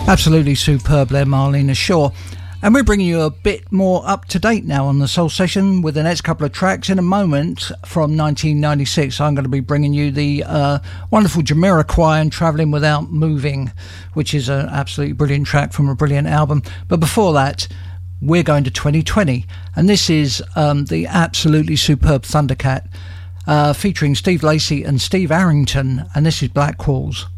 Absolutely superb there, Marlena Shaw. And we're bringing you a bit more up to date now on the Soul Session with the next couple of tracks. In a moment, from 1996, I'm going to be bringing you the wonderful Jamiroquai and Travelling Without Moving, which is an absolutely brilliant track from a brilliant album. But before that, we're going to 2020, and this is the absolutely superb Thundercat featuring Steve Lacy and Steve Arrington, and this is Black Qualls.